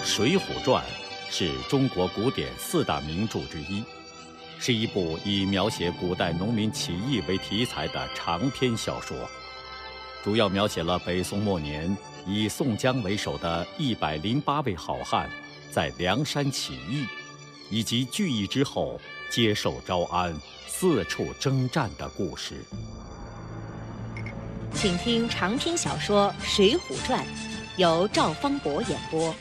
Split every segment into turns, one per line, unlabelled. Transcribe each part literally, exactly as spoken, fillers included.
《水浒传》是中国古典四大名著之一，是一部以描写古代农民起义为题材的长篇小说，主要描写了北宋末年以宋江为首的一百零八位好汉在梁山起义，以及聚义之后接受招安、四处征战的故事。
请听长篇小说《水浒传》，由赵方博演播。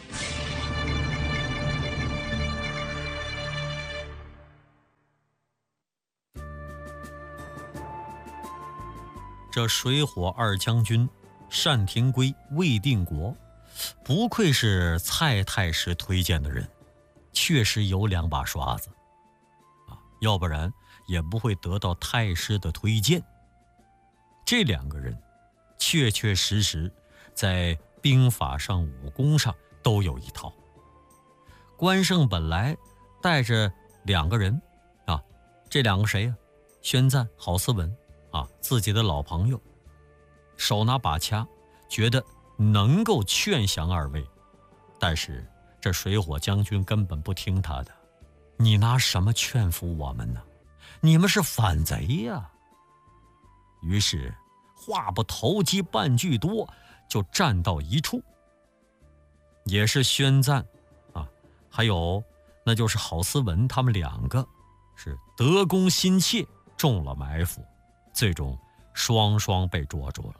这水火二将军单廷圭、魏定国，不愧是蔡太师推荐的人，确实有两把刷子啊，要不然也不会得到太师的推荐。这两个人确确实实在兵法上、武功上都有一套。关胜本来带着两个人啊，这两个谁呀、啊？宣赞、郝思文啊，自己的老朋友，手拿把掐，觉得能够劝降二位，但是这水火将军根本不听他的。你拿什么劝服我们呢？你们是反贼呀！于是话不投机半句多，就站到一处。也是宣赞啊，还有那就是郝思文，他们两个是得功心切，中了埋伏，最终双双被捉住了。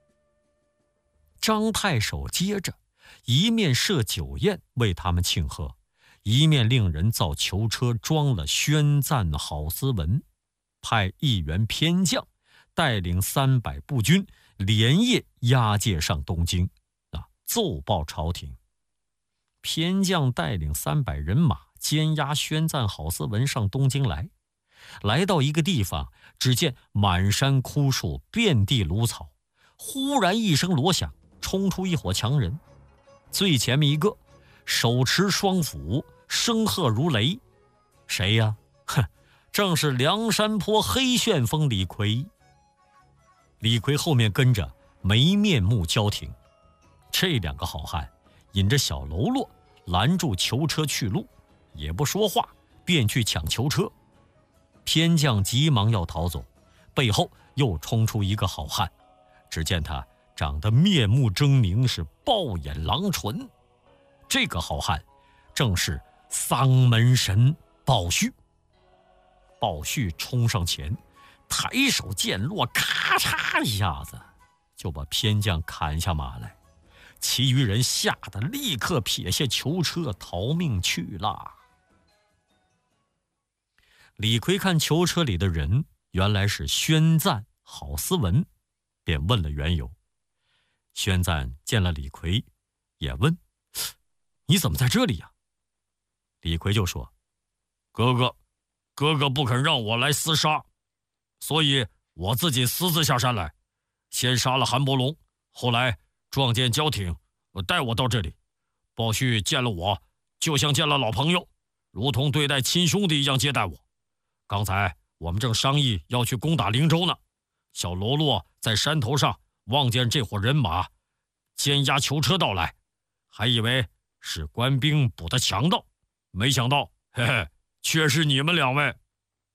张太守接着一面设酒宴为他们庆贺，一面令人造囚车装了宣赞、郝思文，派一员偏将带领三百步军连夜押解上东京啊，奏报朝廷。偏将带领三百人马监押宣赞、郝思文上东京来。来到一个地方，只见满山枯树，遍地芦草，忽然一声锣响，冲出一伙强人。最前面一个手持双斧，声喝如雷，谁呀？哼，正是梁山泊黑旋风李逵。李逵后面跟着没面目焦庭。这两个好汉引着小喽啰拦住囚车去路，也不说话，便去抢囚车。偏将急忙要逃走，背后又冲出一个好汉，只见他长得面目狰狞，是暴眼狼唇。这个好汉正是丧门神鲍旭。鲍旭冲上前，抬手剑落，咔嚓一下子就把偏将砍下马来。其余人吓得立刻撇下囚车逃命去了。李逵看囚车里的人原来是宣赞、郝思文，便问了缘由。宣赞见了李逵，也问：你怎么在这里呀、啊？李逵就说：哥哥哥哥不肯让我来厮杀，所以我自己私自下山来，先杀了韩伯龙，后来撞见焦挺，带我到这里。鲍旭见了我就像见了老朋友，如同对待亲兄弟一样接待我。刚才我们正商议要去攻打灵州呢，小喽啰在山头上望见这伙人马监押囚车到来，还以为是官兵捕的强盗，没想到嘿嘿，却是你们两位。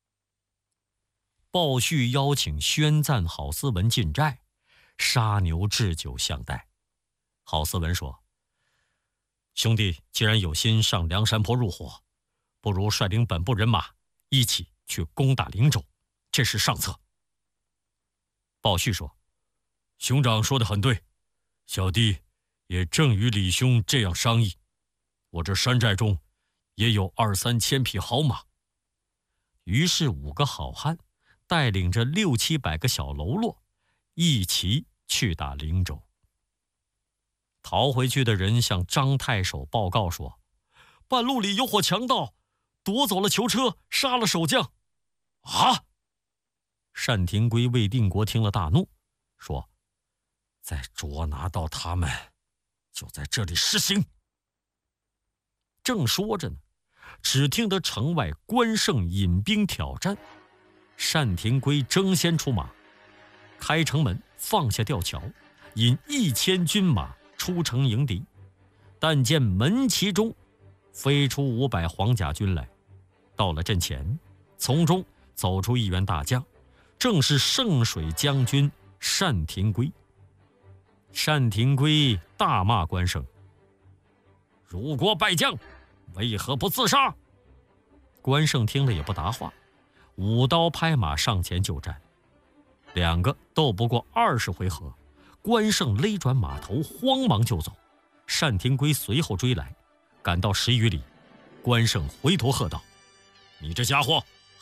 鲍旭邀请宣赞、郝思文进寨，杀牛置酒相待。郝思文说：兄弟既然有心上梁山泊入伙，不如率领本部人马一起去攻打灵州，这是上策。鲍旭说：兄长说得很对，小弟也正与李兄这样商议。我这山寨中也有二三千匹好马。于是五个好汉带领着六七百个小喽啰一起去打灵州。逃回去的人向张太守报告说：半路里有伙强盗夺走了囚车，杀了守将。啊！单廷圭、魏定国听了大怒，说：再捉拿到他们，就在这里施行。正说着呢，只听得城外关胜引兵挑战。单廷圭争先出马，开城门，放下吊桥，引一千军马出城迎敌。 但见门旗中飞出五百黄甲军来，到了阵前，从中走出一员大将，正是圣水将军单廷圭。单廷圭大骂关胜：“辱国败将，为何不自杀？”关胜听了也不答话，舞刀拍马上前就战。两个斗不过二十回合，关胜勒转马头，慌忙就走。单廷圭随后追来，赶到十余里，关胜回头喝道：“你这家伙